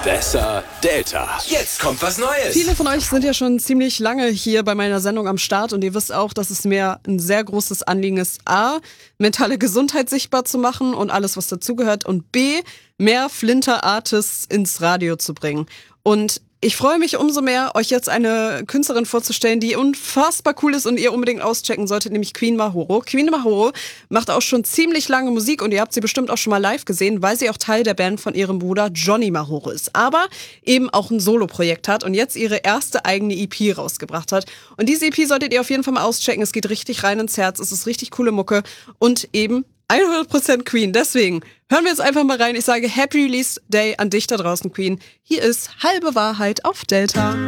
Besser Delta. Jetzt kommt was Neues. Viele von euch sind ja schon ziemlich lange hier bei meiner Sendung am Start und ihr wisst auch, dass es mir ein sehr großes Anliegen ist, A, mentale Gesundheit sichtbar zu machen und alles, was dazugehört, und B, mehr Flinter-Artists ins Radio zu bringen. Und ich freue mich umso mehr, euch jetzt eine Künstlerin vorzustellen, die unfassbar cool ist und ihr unbedingt auschecken solltet, nämlich Queen Mahoro. Queen Mahoro macht auch schon ziemlich lange Musik und ihr habt sie bestimmt auch schon mal live gesehen, weil sie auch Teil der Band von ihrem Bruder Johnny Mahoro ist, aber eben auch ein Soloprojekt hat und jetzt ihre erste eigene EP rausgebracht hat. Und diese EP solltet ihr auf jeden Fall mal auschecken. Es geht richtig rein ins Herz, es ist richtig coole Mucke und eben 100% Queen. Deswegen hören wir jetzt einfach mal rein. Ich sage Happy Release Day an dich da draußen, Queen. Hier ist Halbe Wahrheit auf Delta.